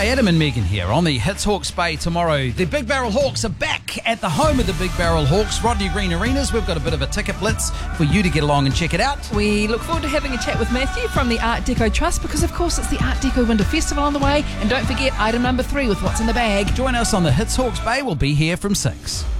Hi, Adam and Megan here on the Hits Hawke's Bay tomorrow. The Big Barrel Hawks are back at the home of the Big Barrel Hawks, Rodney Green Arenas. We've got a bit of a ticket blitz for you to get along and check it out. We look forward to having a chat with Matthew from the Art Deco Trust because, of course, it's the Art Deco Winter Festival on the way. And don't forget item number 3 with what's in the bag. Join us on the Hits Hawke's Bay. We'll be here from 6.